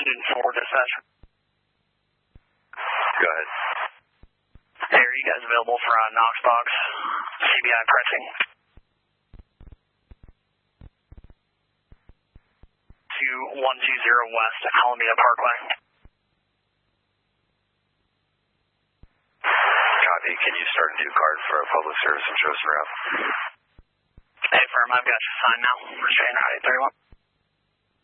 104 dispatch. Go ahead. Hey, are you guys available for Knox Box CBI pressing? 2120 West Alameda Parkway. Copy. Can you start a new card for a public service and show us around? Hey, firm, I've got you signed now. Restrain right 31.